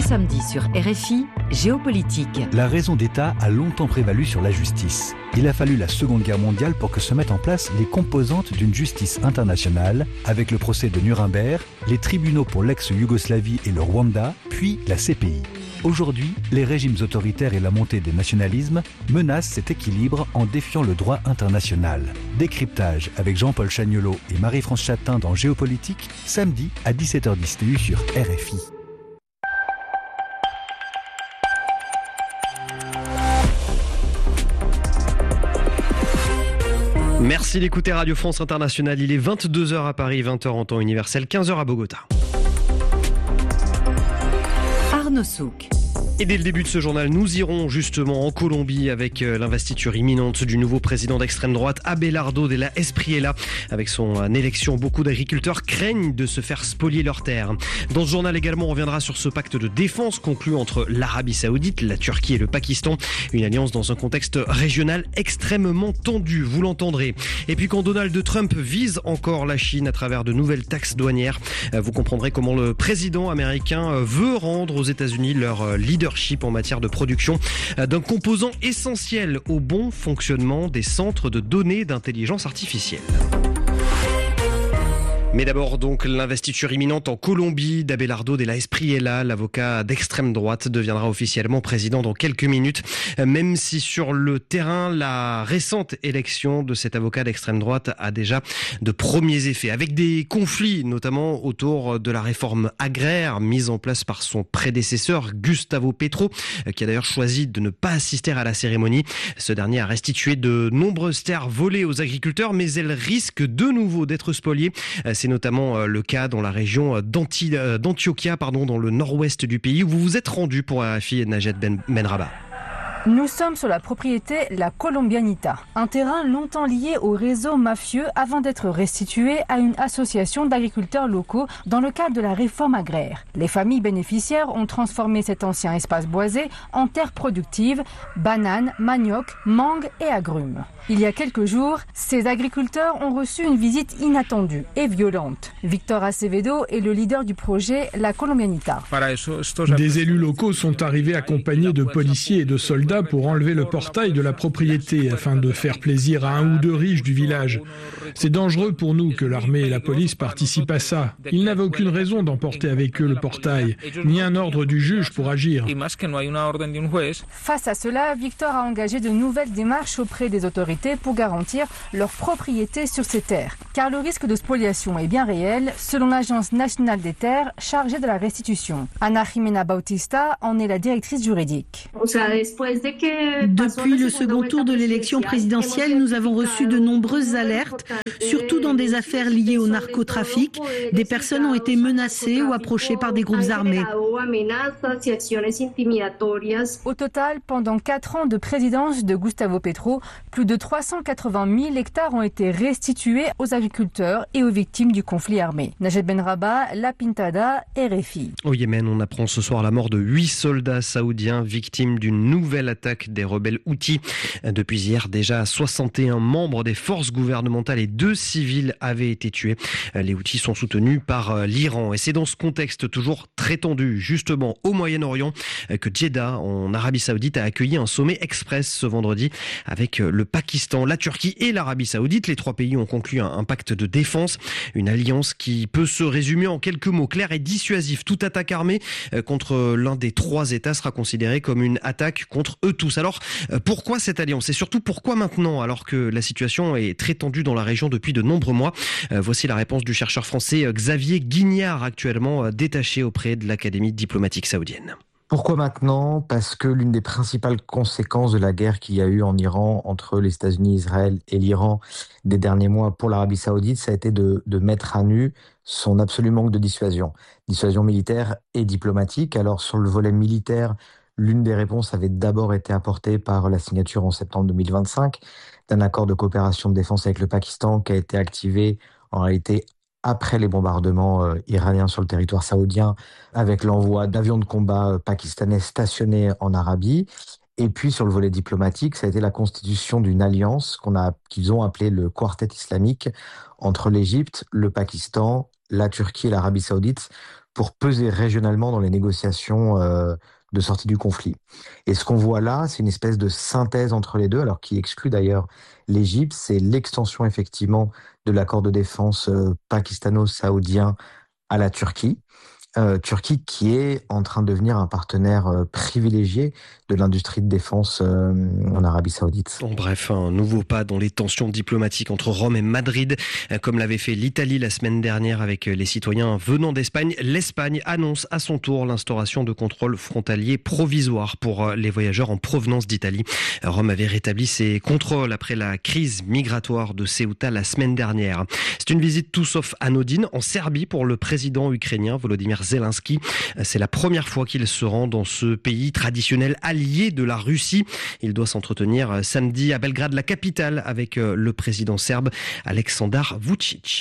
samedi sur RFI, Géopolitique. La raison d'État a longtemps prévalu sur la justice. Il a fallu la Seconde Guerre mondiale pour que se mettent en place les composantes d'une justice internationale, avec le procès de Nuremberg, les tribunaux pour l'ex-Yougoslavie et le Rwanda, puis la CPI. Aujourd'hui, les régimes autoritaires et la montée des nationalismes menacent cet équilibre en défiant le droit international. Décryptage avec Jean-Paul Chagnolot et Marie-France Chatin dans Géopolitique, samedi à 17h10 TU sur RFI. Merci d'écouter Radio France Internationale. Il est 22h à Paris, 20h en temps universel, 15h à Bogota. Arnaud Souk. Et dès le début de ce journal, nous irons justement en Colombie avec l'investiture imminente du nouveau président d'extrême droite, Abelardo de la Espriella. Avec son élection, beaucoup d'agriculteurs craignent de se faire spolier leurs terres. Dans ce journal également, on reviendra sur ce pacte de défense conclu entre l'Arabie Saoudite, la Turquie et le Pakistan. Une alliance dans un contexte régional extrêmement tendu, vous l'entendrez. Et puis quand Donald Trump vise encore la Chine à travers de nouvelles taxes douanières, vous comprendrez comment le président américain veut rendre aux États-Unis leur leadership en matière de production d'un composant essentiel au bon fonctionnement des centres de données d'intelligence artificielle. Mais d'abord donc l'investiture imminente en Colombie d'Abelardo de la Espriella, l'avocat d'extrême droite, deviendra officiellement président dans quelques minutes. Même si sur le terrain, la récente élection de cet avocat d'extrême droite a déjà de premiers effets, avec des conflits notamment autour de la réforme agraire mise en place par son prédécesseur Gustavo Petro, qui a d'ailleurs choisi de ne pas assister à la cérémonie. Ce dernier a restitué de nombreuses terres volées aux agriculteurs, mais elles risquent de nouveau d'être spoliées. C'est notamment le cas dans la région d'Antioquia, dans le nord-ouest du pays, où vous vous êtes rendu pour RFI et Najed Benrabah. Nous sommes sur la propriété La Colombianita, un terrain longtemps lié au réseau mafieux avant d'être restitué à une association d'agriculteurs locaux dans le cadre de la réforme agraire. Les familles bénéficiaires ont transformé cet ancien espace boisé en terre productive, bananes, manioc, mangue et agrumes. Il y a quelques jours, ces agriculteurs ont reçu une visite inattendue et violente. Victor Acevedo est le leader du projet La Colombianita. Des élus locaux sont arrivés accompagnés de policiers et de soldats pour enlever le portail de la propriété afin de faire plaisir à un ou deux riches du village. C'est dangereux pour nous que l'armée et la police participent à ça. Ils n'avaient aucune raison d'emporter avec eux le portail, ni un ordre du juge pour agir. Face à cela, Victor a engagé de nouvelles démarches auprès des autorités pour garantir leur propriété sur ces terres. Car le risque de spoliation est bien réel, selon l'Agence nationale des terres chargée de la restitution. Ana Jimena Bautista en est la directrice juridique. Depuis le second tour de l'élection présidentielle, nous avons reçu de nombreuses alertes, surtout dans des affaires liées au narcotrafic. Des personnes ont été menacées ou approchées par des groupes armés. Au total, pendant 4 ans de présidence de Gustavo Petro, plus de 380 000 hectares ont été restitués aux agriculteurs et aux victimes du conflit armé. Najed Benrabah, La Pintada, RFI. Au Yémen, on apprend ce soir la mort de 8 soldats saoudiens victimes d'une nouvelle attaque des rebelles Houthis. Depuis hier, déjà 61 membres des forces gouvernementales et 2 civils avaient été tués. Les Houthis sont soutenus par l'Iran. Et c'est dans ce contexte toujours très tendu, justement au Moyen-Orient, que Jeddah, en Arabie Saoudite, a accueilli un sommet express ce vendredi avec le Pakistan, la Turquie et l'Arabie Saoudite. Les 3 pays ont conclu un pacte de défense, une alliance qui peut se résumer en quelques mots clairs et dissuasifs. Toute attaque armée contre l'un des 3 États sera considérée comme une attaque contre eux tous. Alors, pourquoi cette alliance et surtout pourquoi maintenant, alors que la situation est très tendue dans la région depuis de nombreux mois? Voici la réponse du chercheur français Xavier Guignard, actuellement détaché auprès de l'Académie diplomatique saoudienne. Pourquoi maintenant ? Parce que l'une des principales conséquences de la guerre qu'il y a eu en Iran entre les États-Unis, Israël et l'Iran des derniers mois pour l'Arabie Saoudite, ça a été de mettre à nu son absolu manque de dissuasion militaire et diplomatique. Alors sur le volet militaire, l'une des réponses avait d'abord été apportée par la signature en septembre 2025 d'un accord de coopération de défense avec le Pakistan qui a été activé en réalité après les bombardements iraniens sur le territoire saoudien, avec l'envoi d'avions de combat pakistanais stationnés en Arabie. Et puis sur le volet diplomatique, ça a été la constitution d'une alliance qu'ils ont appelée le Quartet islamique entre l'Égypte, le Pakistan, la Turquie et l'Arabie Saoudite pour peser régionalement dans les négociations de sortie du conflit. Et ce qu'on voit là, c'est une espèce de synthèse entre les deux, alors qui exclut d'ailleurs l'Égypte, c'est l'extension effectivement de l'accord de défense pakistano-saoudien à la Turquie. Turquie qui est en train de devenir un partenaire privilégié de l'industrie de défense en Arabie Saoudite. Bref, un nouveau pas dans les tensions diplomatiques entre Rome et Madrid, comme l'avait fait l'Italie la semaine dernière avec les citoyens venant d'Espagne. L'Espagne annonce à son tour l'instauration de contrôles frontaliers provisoires pour les voyageurs en provenance d'Italie. Rome avait rétabli ses contrôles après la crise migratoire de Ceuta la semaine dernière. C'est une visite tout sauf anodine en Serbie pour le président ukrainien Volodymyr Zelensky. C'est la première fois qu'il se rend dans ce pays traditionnel allié de la Russie. Il doit s'entretenir samedi à Belgrade, la capitale, avec le président serbe Aleksandar Vučić.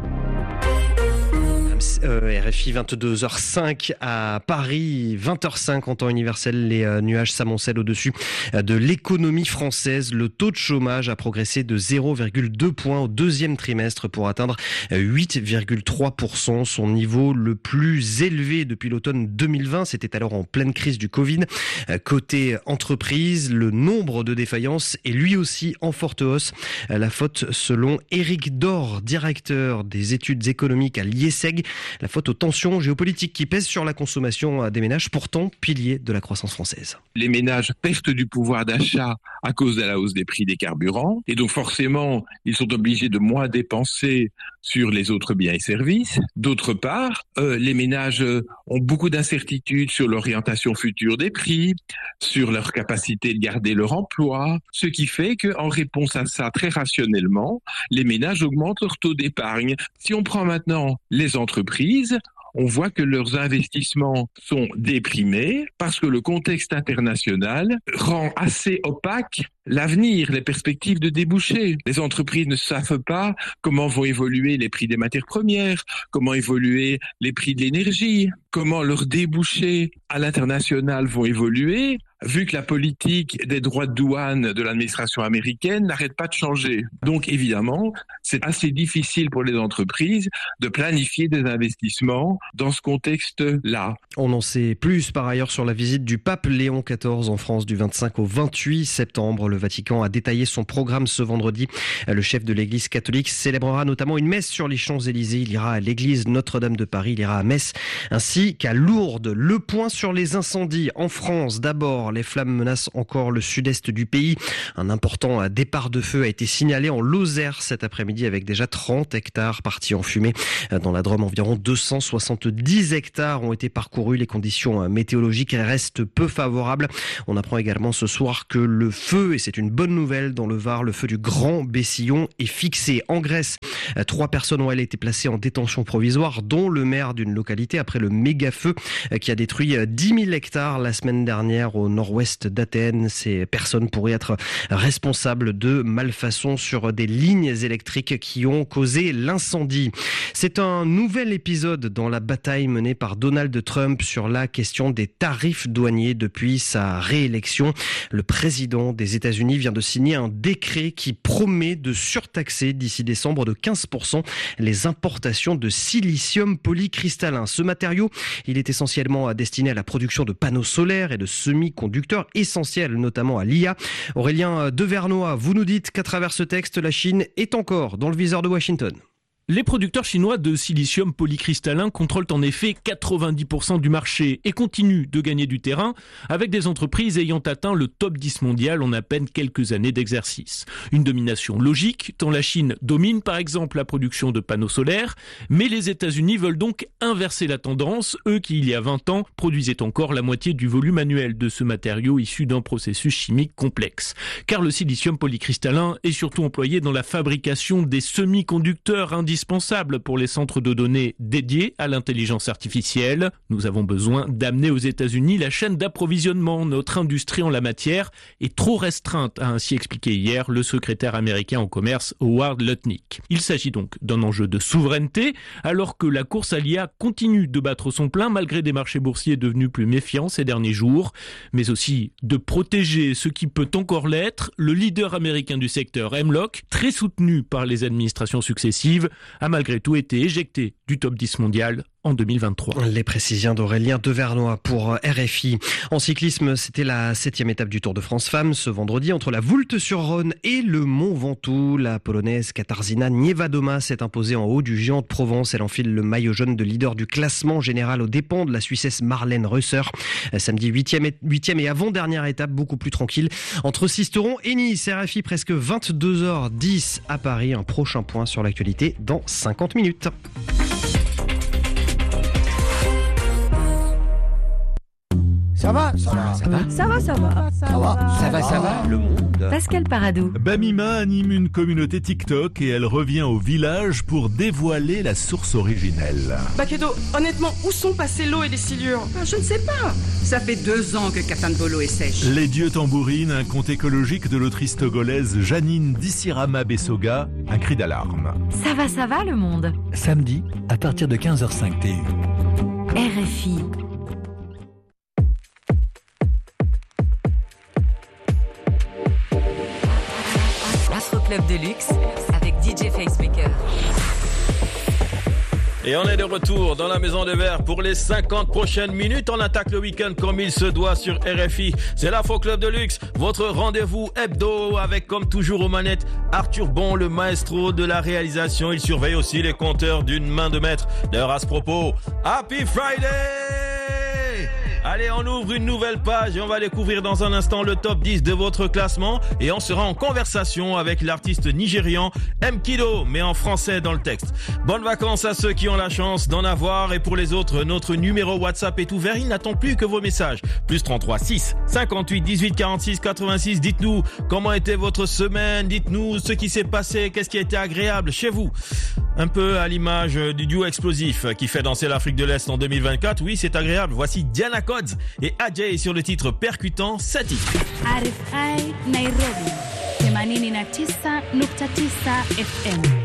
RFI 22h05 à Paris, 20h05 en temps universel. Les nuages s'amoncellent au-dessus de l'économie française. Le taux de chômage a progressé de 0,2 points au deuxième trimestre pour atteindre 8,3%, son niveau le plus élevé depuis l'automne 2020. C'était alors en pleine crise du Covid. Côté entreprise, le nombre de défaillances est lui aussi en forte hausse. La faute, selon Éric Dor, directeur des études économiques à l'IESEG, la faute aux tensions géopolitiques qui pèsent sur la consommation des ménages, pourtant pilier de la croissance française. Les ménages perdent du pouvoir d'achat à cause de la hausse des prix des carburants et donc forcément, ils sont obligés de moins dépenser sur les autres biens et services. D'autre part, les ménages ont beaucoup d'incertitudes sur l'orientation future des prix, sur leur capacité de garder leur emploi, ce qui fait qu'en réponse à ça, très rationnellement, les ménages augmentent leur taux d'épargne. Si on prend maintenant les entreprises, on voit que leurs investissements sont déprimés parce que le contexte international rend assez opaque l'avenir, les perspectives de débouchés. Les entreprises ne savent pas comment vont évoluer les prix des matières premières, comment évoluer les prix de l'énergie, comment leurs débouchés à l'international vont évoluer, vu que la politique des droits de douane de l'administration américaine n'arrête pas de changer. Donc évidemment, c'est assez difficile pour les entreprises de planifier des investissements dans ce contexte-là. On en sait plus par ailleurs sur la visite du pape Léon XIV en France du 25 au 28 septembre. Le Vatican a détaillé son programme ce vendredi. Le chef de l'Église catholique célébrera notamment une messe sur les Champs-Élysées. Il ira à l'église Notre-Dame de Paris, il ira à Metz ainsi qu'à Lourdes. Le point sur les incendies en France. D'abord, les flammes menacent encore le sud-est du pays. Un important départ de feu a été signalé en Lozère cet après-midi avec déjà 30 hectares partis en fumée. Dans la Drôme, environ 270 hectares ont été parcourus. Les conditions météorologiques restent peu favorables. On apprend également ce soir que le feu, et c'est une bonne nouvelle dans le Var, le feu du Grand Bessillon est fixé. En Grèce, 3 personnes ont été placées en détention provisoire, dont le maire d'une localité après le méga-feu qui a détruit 10 000 hectares la semaine dernière au nord-ouest d'Athènes. Ces personnes pourraient être responsables de malfaçons sur des lignes électriques qui ont causé l'incendie. C'est un nouvel épisode dans la bataille menée par Donald Trump sur la question des tarifs douaniers depuis sa réélection. Le président des États-Unis vient de signer un décret qui promet de surtaxer d'ici décembre de 15% les importations de silicium polycristallin. Ce matériau, il est essentiellement destiné à la production de panneaux solaires et de semi-conducteurs essentiels, notamment à l'IA. Aurélien Devernois, vous nous dites qu'à travers ce texte, la Chine est encore dans le viseur de Washington. Les producteurs chinois de silicium polycristallin contrôlent en effet 90% du marché et continuent de gagner du terrain avec des entreprises ayant atteint le top 10 mondial en à peine quelques années d'exercice. Une domination logique, tant la Chine domine par exemple la production de panneaux solaires, mais les États-Unis veulent donc inverser la tendance, eux qui il y a 20 ans produisaient encore la moitié du volume annuel de ce matériau issu d'un processus chimique complexe. Car le silicium polycristallin est surtout employé dans la fabrication des semi-conducteurs indispensable pour les centres de données dédiés à l'intelligence artificielle. Nous avons besoin d'amener aux États-Unis la chaîne d'approvisionnement. Notre industrie en la matière est trop restreinte, a ainsi expliqué hier le secrétaire américain au commerce Howard Lutnick. Il s'agit donc d'un enjeu de souveraineté, alors que la course à l'IA continue de battre son plein malgré des marchés boursiers devenus plus méfiants ces derniers jours, mais aussi de protéger ce qui peut encore l'être. Le leader américain du secteur, Hemlock, très soutenu par les administrations successives, a malgré tout été éjecté du top 10 mondial en 2023. Les précisions d'Aurélien Devernois pour RFI. En cyclisme, c'était la 7e étape du Tour de France Femmes ce vendredi entre la Voulte-sur-Rhône et le Mont Ventoux. La Polonaise Katarzyna Niewiadoma s'est imposée en haut du géant de Provence. Elle enfile le maillot jaune de leader du classement général aux dépens de la Suissesse Marlène Reusser. Samedi 8e et avant-dernière étape, beaucoup plus tranquille, entre Sisteron et Nice. RFI, presque 22h10 à Paris. Un prochain point sur l'actualité dans 50 minutes. Ça va, le monde. Pascal Paradou. Bamima anime une communauté TikTok et elle revient au village pour dévoiler la source originelle. Bakedo, honnêtement, où sont passées l'eau et les silures? Je ne sais pas. Ça fait 2 ans que Katanbolo est sèche. Les dieux tambourinent, un conte écologique de l'autrice togolaise Janine Dissirama Bessoga, un cri d'alarme. Ça va le monde. Samedi, à partir de 15h05 TU. RFI. Club de luxe avec DJ Facemaker. Et on est de retour dans la maison de verre pour les 50 prochaines minutes. On attaque le week-end comme il se doit sur RFI. C'est l'Afro Club de luxe, votre rendez-vous hebdo avec comme toujours aux manettes Arthur Bon, le maestro de la réalisation. Il surveille aussi les compteurs d'une main de maître. D'ailleurs à ce propos, Happy Friday! Allez, on ouvre une nouvelle page et on va découvrir dans un instant le top 10 de votre classement et on sera en conversation avec l'artiste nigérian Mkido, mais en français dans le texte. Bonnes vacances à ceux qui ont la chance d'en avoir et pour les autres, notre numéro WhatsApp est ouvert, il n'attend plus que vos messages. Plus 33 6 58 18 46 86, dites-nous comment était votre semaine, dites-nous ce qui s'est passé, qu'est-ce qui a été agréable chez vous. Un peu à l'image du duo explosif qui fait danser l'Afrique de l'Est en 2024, oui c'est agréable, voici Diana Codes et Ajay sur le titre percutant Sati. RFI Nairobi 89.9 FM.